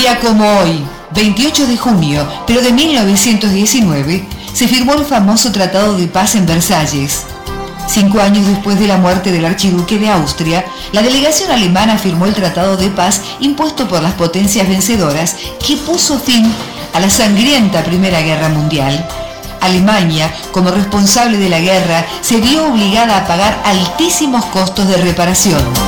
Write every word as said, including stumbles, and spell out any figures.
día como hoy, veintiocho de junio, pero de mil novecientos diecinueve, se firmó el famoso Tratado de Paz en Versalles. Cinco años después de la muerte del archiduque de Austria, la delegación alemana firmó el Tratado de Paz impuesto por las potencias vencedoras que puso fin a la sangrienta Primera Guerra Mundial. Alemania, como responsable de la guerra, se vio obligada a pagar altísimos costos de reparación.